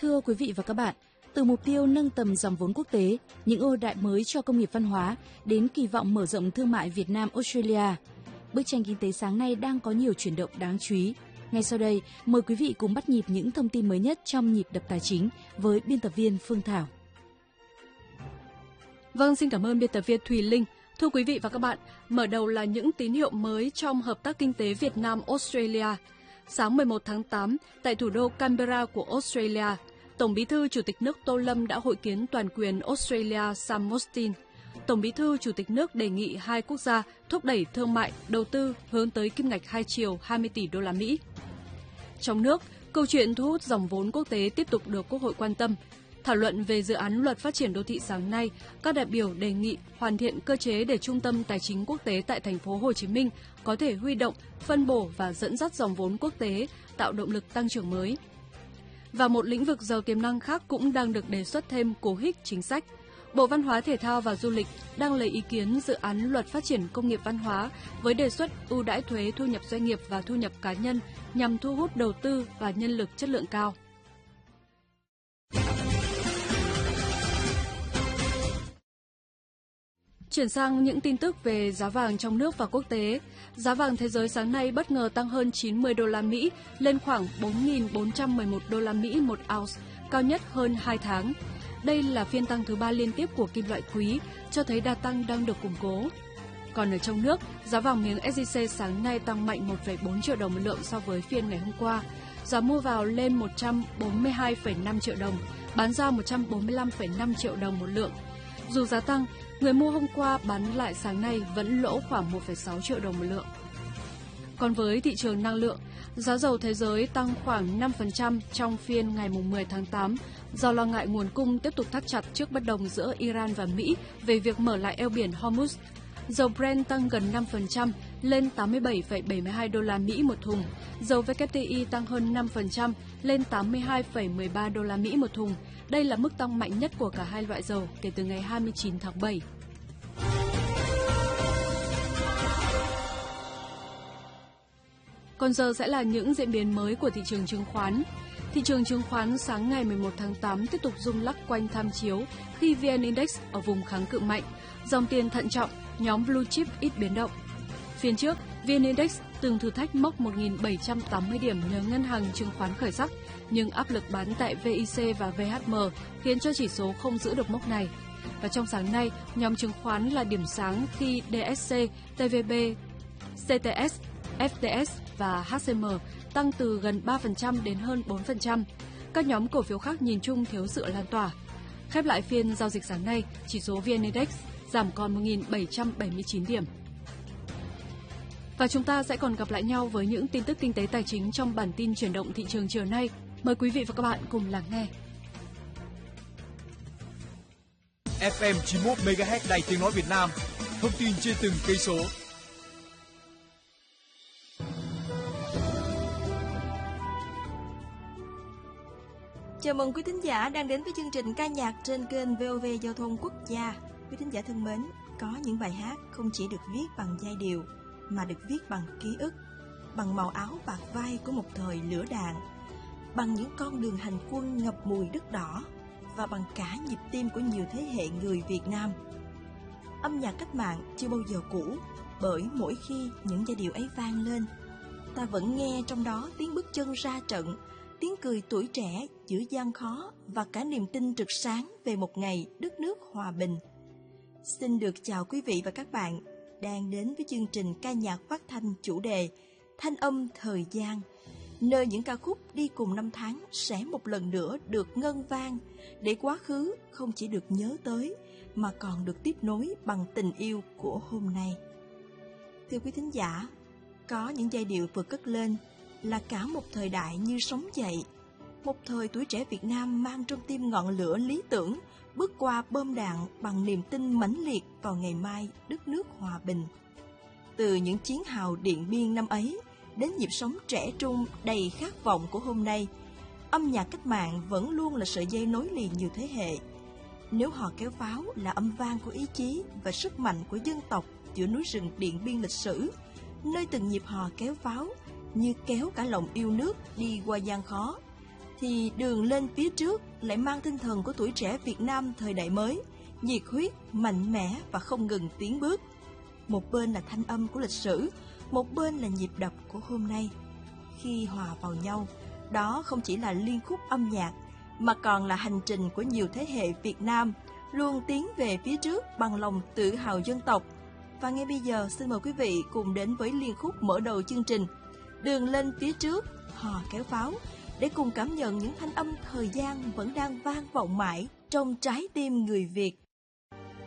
Thưa quý vị và các bạn, từ mục tiêu nâng tầm dòng vốn quốc tế, những ưu đãi mới cho công nghiệp văn hóa đến kỳ vọng mở rộng thương mại Việt Nam-Australia, bức tranh kinh tế sáng nay đang có nhiều chuyển động đáng chú ý. Ngay sau đây, mời quý vị cùng bắt nhịp những thông tin mới nhất trong nhịp đập tài chính với biên tập viên Phương Thảo. Vâng, xin cảm ơn biên tập viên Thùy Linh. Thưa quý vị và các bạn, mở đầu là những tín hiệu mới trong hợp tác kinh tế Việt Nam-Australia. Sáng 11 tháng 8, tại thủ đô Canberra của Australia, Tổng bí thư Chủ tịch nước Tô Lâm đã hội kiến toàn quyền Australia Sam Mostyn. Tổng bí thư Chủ tịch nước đề nghị hai quốc gia thúc đẩy thương mại, đầu tư hướng tới kim ngạch hai chiều 20 tỷ đô la Mỹ. Trong nước, câu chuyện thu hút dòng vốn quốc tế tiếp tục được Quốc hội quan tâm. Thảo luận về dự án luật phát triển đô thị sáng nay, các đại biểu đề nghị hoàn thiện cơ chế để Trung tâm Tài chính Quốc tế tại thành phố Hồ Chí Minh có thể huy động, phân bổ và dẫn dắt dòng vốn quốc tế, tạo động lực tăng trưởng mới. Và một lĩnh vực giàu tiềm năng khác cũng đang được đề xuất thêm cố hích chính sách. Bộ Văn hóa Thể thao và Du lịch đang lấy ý kiến dự án luật phát triển công nghiệp văn hóa với đề xuất ưu đãi thuế thu nhập doanh nghiệp và thu nhập cá nhân nhằm thu hút đầu tư và nhân lực chất lượng cao. Chuyển sang những tin tức về giá vàng trong nước và quốc tế. Giá vàng thế giới sáng nay bất ngờ tăng hơn 90 đô la Mỹ lên khoảng 4.411 đô la Mỹ một ounce, cao nhất hơn 2 tháng. Đây là phiên tăng thứ 3 liên tiếp của kim loại quý, cho thấy đà tăng đang được củng cố. Còn ở trong nước, giá vàng miếng SJC sáng nay tăng mạnh 1,4 triệu đồng một lượng so với phiên ngày hôm qua. Giá mua vào lên 142,5 triệu đồng, bán ra 145,5 triệu đồng một lượng. Dù giá tăng, người mua hôm qua bán lại sáng nay vẫn lỗ khoảng 1,6 triệu đồng một lượng. Còn với thị trường năng lượng, giá dầu thế giới tăng khoảng 5% trong phiên ngày 10 tháng 8 do lo ngại nguồn cung tiếp tục thắt chặt trước bất đồng giữa Iran và Mỹ về việc mở lại eo biển Hormuz. Dầu Brent tăng gần 5% lên 87,72 đô la Mỹ một thùng. Dầu WTI tăng hơn 5% lên 82,13 đô la Mỹ một thùng. Đây là mức tăng mạnh nhất của cả hai loại dầu kể từ ngày 29 tháng 7. Còn giờ sẽ là những diễn biến mới của thị trường chứng khoán. Thị trường chứng khoán sáng ngày 11 tháng 8 tiếp tục rung lắc quanh tham chiếu khi VN Index ở vùng kháng cự mạnh, dòng tiền thận trọng, nhóm blue chip ít biến động. Phiên trước, VN Index từng thử thách mốc 1.780 điểm nhờ ngân hàng chứng khoán khởi sắc, nhưng áp lực bán tại VIC và VHM khiến cho chỉ số không giữ được mốc này. Và trong sáng nay, nhóm chứng khoán là điểm sáng khi DSC, TVB, CTS, FTS và HCM tăng từ gần 3% đến hơn 4%. Các nhóm cổ phiếu khác nhìn chung thiếu sự lan tỏa. Khép lại phiên giao dịch sáng nay, chỉ số VN Index giảm còn 1.779 điểm. Và chúng ta sẽ còn gặp lại nhau với những tin tức kinh tế tài chính trong bản tin chuyển động thị trường chiều nay. Mời quý vị và các bạn cùng lắng nghe. FM 91 MHz Đài Tiếng nói Việt Nam. Thông tin trên từng cây số. Chào mừng quý thính giả đang đến với chương trình ca nhạc trên kênh VOV Giao thông Quốc gia. Quý thính giả thân mến, có những bài hát không chỉ được viết bằng giai điệu mà được viết bằng ký ức, bằng màu áo bạc vai của một thời lửa đạn, bằng những con đường hành quân ngập mùi đất đỏ và bằng cả nhịp tim của nhiều thế hệ người Việt Nam. Âm nhạc cách mạng chưa bao giờ cũ, bởi mỗi khi những giai điệu ấy vang lên, ta vẫn nghe trong đó tiếng bước chân ra trận, tiếng cười tuổi trẻ giữa gian khó và cả niềm tin rực sáng về một ngày đất nước hòa bình. Xin được chào quý vị và các bạn đang đến với chương trình ca nhạc phát thanh chủ đề Thanh âm thời gian, nơi những ca khúc đi cùng năm tháng sẽ một lần nữa được ngân vang để quá khứ không chỉ được nhớ tới mà còn được tiếp nối bằng tình yêu của hôm nay. Thưa quý thính giả, có những giai điệu vừa cất lên là cả một thời đại như sống dậy, một thời tuổi trẻ Việt Nam mang trong tim ngọn lửa lý tưởng, bước qua bom đạn bằng niềm tin mãnh liệt vào ngày mai đất nước hòa bình. Từ những chiến hào Điện Biên năm ấy đến nhịp sống trẻ trung đầy khát vọng của hôm nay, âm nhạc cách mạng vẫn luôn là sợi dây nối liền nhiều thế hệ. Nếu hò kéo pháo là âm vang của ý chí và sức mạnh của dân tộc giữa núi rừng Điện Biên lịch sử, nơi từng nhịp hò kéo pháo như kéo cả lòng yêu nước đi qua gian khó, thì Đường Lên Phía Trước lại mang tinh thần của tuổi trẻ Việt Nam thời đại mới, nhiệt huyết, mạnh mẽ và không ngừng tiến bước. Một bên là thanh âm của lịch sử, một bên là nhịp đập của hôm nay. Khi hòa vào nhau, đó không chỉ là liên khúc âm nhạc, mà còn là hành trình của nhiều thế hệ Việt Nam luôn tiến về phía trước bằng lòng tự hào dân tộc. Và ngay bây giờ xin mời quý vị cùng đến với liên khúc mở đầu chương trình Đường Lên Phía Trước, hò kéo pháo, để cùng cảm nhận những thanh âm thời gian vẫn đang vang vọng mãi trong trái tim người Việt.